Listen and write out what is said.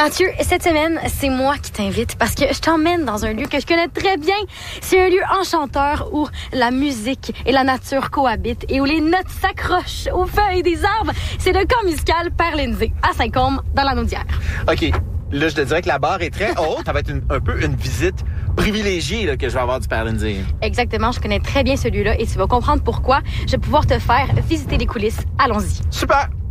Mathieu, cette semaine, c'est moi qui t'invite parce que je t'emmène dans un lieu que je connais très bien. C'est un lieu enchanteur où la musique et la nature cohabitent et où les notes s'accrochent aux feuilles des arbres. C'est le camp musical Père Lindsay à Saint-Côme, dans la Naudière. OK. Là, je te dirais que la barre est très haute. Ça va être un peu une visite privilégiée là, que je vais avoir du Père Lindsay. Exactement, je connais très bien ce lieu-là et tu vas comprendre pourquoi. Je vais pouvoir te faire visiter les coulisses. Allons-y. Super!